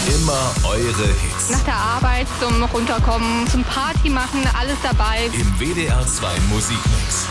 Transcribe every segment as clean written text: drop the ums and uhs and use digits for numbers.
Immer eure Hits. Nach der Arbeit zum Runterkommen, zum Party machen, alles dabei. Im WDR 2 Musikmix.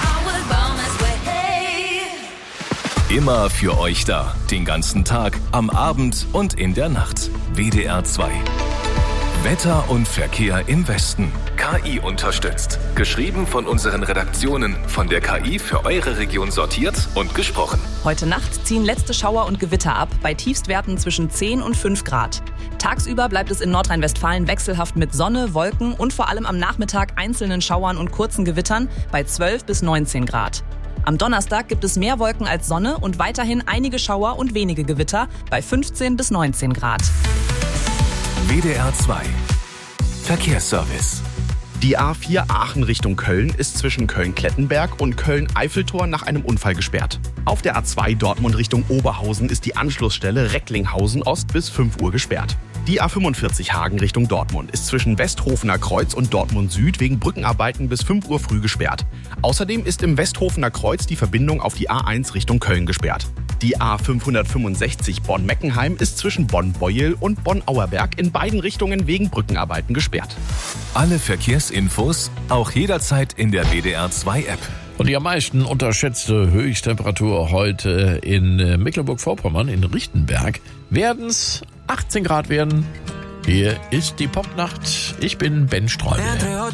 Immer für euch da. Den ganzen Tag, am Abend und in der Nacht. WDR 2. Wetter und Verkehr im Westen. KI unterstützt. Geschrieben von unseren Redaktionen. Von der KI für eure Region sortiert und gesprochen. Heute Nacht ziehen letzte Schauer und Gewitter ab, bei Tiefstwerten zwischen 10 und 5 Grad. Tagsüber bleibt es in Nordrhein-Westfalen wechselhaft mit Sonne, Wolken und vor allem am Nachmittag einzelnen Schauern und kurzen Gewittern bei 12 bis 19 Grad. Am Donnerstag gibt es mehr Wolken als Sonne und weiterhin einige Schauer und wenige Gewitter bei 15 bis 19 Grad. WDR 2. Verkehrsservice. Die A4 Aachen Richtung Köln ist zwischen Köln-Klettenberg und Köln-Eiffeltor nach einem Unfall gesperrt. Auf der A2 Dortmund Richtung Oberhausen ist die Anschlussstelle Recklinghausen Ost bis 5 Uhr gesperrt. Die A45 Hagen Richtung Dortmund ist zwischen Westhofener Kreuz und Dortmund Süd wegen Brückenarbeiten bis 5 Uhr früh gesperrt. Außerdem ist im Westhofener Kreuz die Verbindung auf die A1 Richtung Köln gesperrt. Die A565 Bonn-Meckenheim ist zwischen Bonn-Beuel und Bonn-Auerberg in beiden Richtungen wegen Brückenarbeiten gesperrt. Alle Verkehrsinfos auch jederzeit in der WDR 2 App. Und die am meisten unterschätzte Höchsttemperatur heute in Mecklenburg-Vorpommern, in Richtenberg, werden es 18 Grad werden. Hier ist die Popnacht. Ich bin Ben Streubel.